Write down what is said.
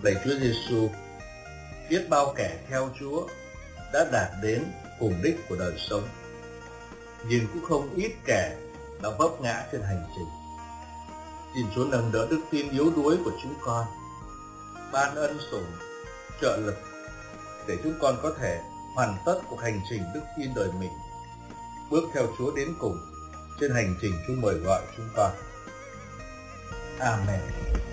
Lạy Chúa Giêsu, biết bao kẻ theo Chúa đã đạt đến cùng đích của đời sống, nhưng cũng không ít kẻ đã vấp ngã trên hành trình. Xin Chúa nâng đỡ đức tin yếu đuối của chúng con, ban ân sủng, trợ lực để chúng con có thể hoàn tất cuộc hành trình đức tin đời mình, bước theo Chúa đến cùng trên hành trình Chúa mời gọi chúng con. Amen.